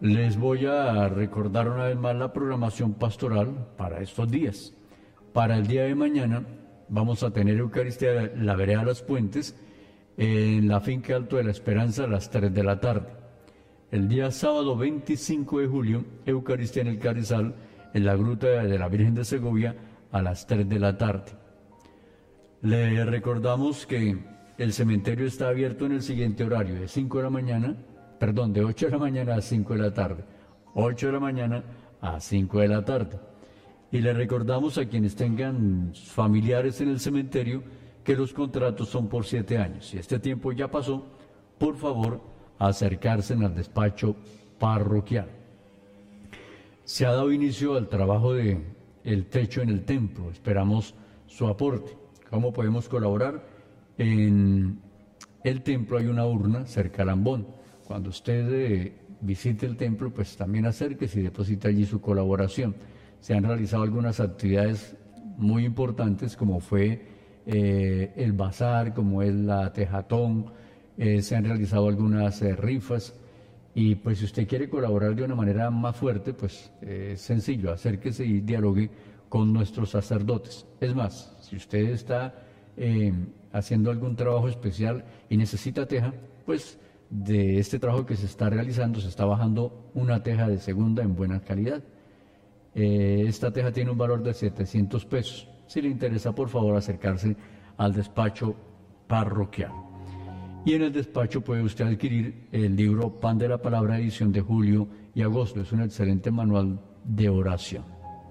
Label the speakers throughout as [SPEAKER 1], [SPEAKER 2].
[SPEAKER 1] Les voy a recordar una vez más la programación pastoral para estos días. Para el día de mañana vamos a tener Eucaristía en la vereda Las Puentes, en la finca Alto de la Esperanza a las 3 de la tarde. El día sábado 25 de julio, Eucaristía en el Carrizal, en la Gruta de la Virgen de Segovia, a las 3 de la tarde. Le recordamos que el cementerio está abierto en el siguiente horario, de 8 de la mañana a 5 de la tarde. 8 de la mañana a 5 de la tarde. Y le recordamos a quienes tengan familiares en el cementerio que los contratos son por 7 años. Si este tiempo ya pasó, por favor, acercarse al despacho parroquial. Se ha dado inicio al trabajo de el techo en el templo. Esperamos su aporte. ¿Cómo podemos colaborar? En el templo hay una urna cerca al ambón. Cuando usted visite el templo, pues también acérquese y deposite allí su colaboración. Se han realizado algunas actividades muy importantes, como fue el bazar, como es la tejatón, se han realizado algunas rifas, y pues si usted quiere colaborar de una manera más fuerte, pues es sencillo, acérquese y dialogue con nuestros sacerdotes. Es más, si usted está haciendo algún trabajo especial y necesita teja, pues de este trabajo que se está realizando se está bajando una teja de segunda en buena calidad. Esta teja tiene un valor de 700 pesos. Si le interesa, por favor, acercarse al despacho parroquial. Y en el despacho puede usted adquirir el libro Pan de la Palabra, edición de julio y agosto. Es un excelente manual de oración.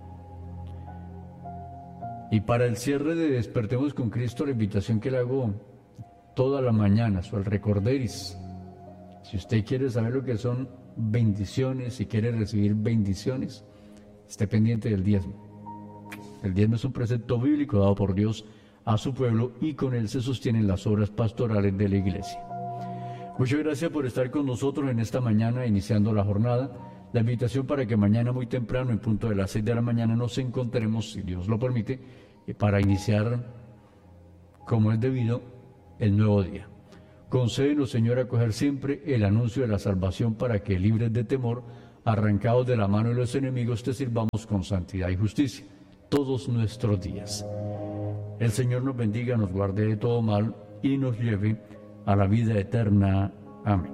[SPEAKER 1] Y para el cierre de Despertemos con Cristo, la invitación que le hago toda la mañana, el recorderis. Si usted quiere saber lo que son bendiciones, si quiere recibir bendiciones, esté pendiente del diezmo. El diezmo es un precepto bíblico dado por Dios a su pueblo y con él se sostienen las obras pastorales de la iglesia. Muchas gracias por estar con nosotros en esta mañana, iniciando la jornada. La invitación para que mañana muy temprano, en punto de las 6 de la mañana, nos encontremos, si Dios lo permite, para iniciar, como es debido, el nuevo día. Concédenos, Señor, acoger siempre el anuncio de la salvación para que, libres de temor, arrancados de la mano de los enemigos, te sirvamos con santidad y justicia todos nuestros días. El Señor nos bendiga, nos guarde de todo mal y nos lleve a la vida eterna. Amén.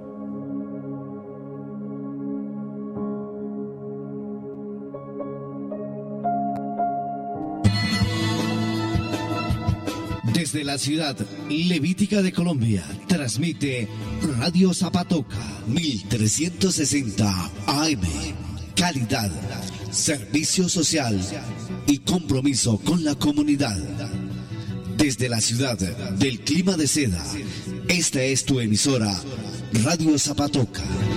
[SPEAKER 2] Desde la ciudad levítica de Colombia, transmite Radio Zapatoca 1360 AM. Calidad, servicio social y compromiso con la comunidad. Desde la ciudad del clima de seda, esta es tu emisora, Radio Zapatoca.